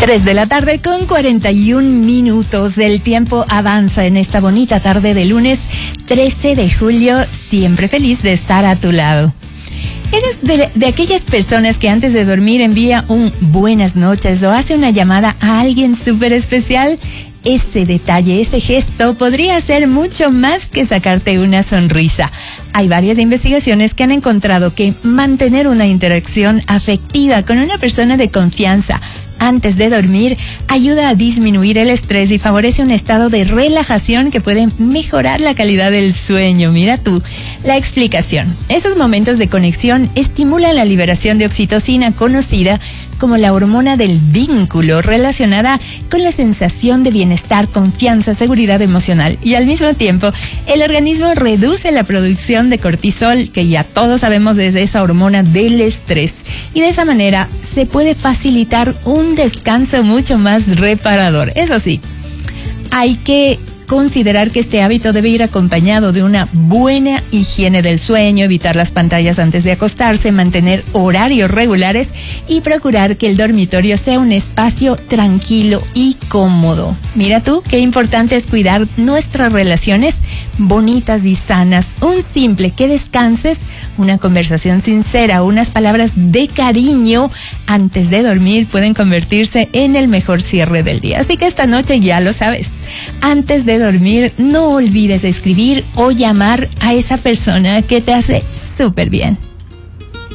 3 de la tarde con 41 minutos. El tiempo avanza en esta bonita tarde de lunes 13 de julio. Siempre feliz de estar a tu lado. ¿Eres de aquellas personas que antes de dormir envía un buenas noches o hace una llamada a alguien súper especial? Ese detalle, ese gesto podría ser mucho más que sacarte una sonrisa. Hay varias investigaciones que han encontrado que mantener una interacción afectiva con una persona de confianza antes de dormir ayuda a disminuir el estrés y favorece un estado de relajación que puede mejorar la calidad del sueño. Mira tú, la explicación. Esos momentos de conexión estimulan la liberación de oxitocina, conocida como la hormona del vínculo, relacionada con la sensación de bienestar, confianza, seguridad emocional. Y al mismo tiempo, el organismo reduce la producción de cortisol, que ya todos sabemos es esa hormona del estrés. Y de esa manera se puede facilitar un descanso mucho más reparador. Eso sí, hay que considerar que este hábito debe ir acompañado de una buena higiene del sueño, evitar las pantallas antes de acostarse, mantener horarios regulares y procurar que el dormitorio sea un espacio tranquilo y cómodo. Mira tú, qué importante es cuidar nuestras relaciones bonitas y sanas. Un simple que descanses, una conversación sincera, unas palabras de cariño antes de dormir pueden convertirse en el mejor cierre del día. Así que esta noche ya lo sabes. Antes de dormir, no olvides escribir o llamar a esa persona que te hace súper bien.